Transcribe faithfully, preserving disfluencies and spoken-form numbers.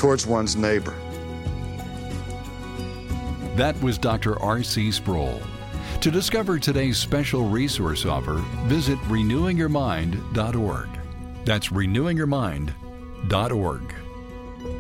towards one's neighbor. That was Doctor R C Sproul. To discover today's special resource offer, visit renewing your mind dot org. That's renewing your mind dot org.